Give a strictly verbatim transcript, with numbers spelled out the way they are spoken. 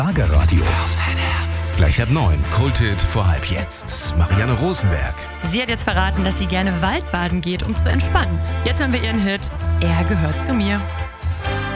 Schlagerradio. Auf dein Herz. Gleich ab neun. Kulthit vor halb jetzt. Marianne Rosenberg. Sie hat jetzt verraten, dass sie gerne Waldbaden geht, um zu entspannen. Jetzt hören wir ihren Hit Er gehört zu mir.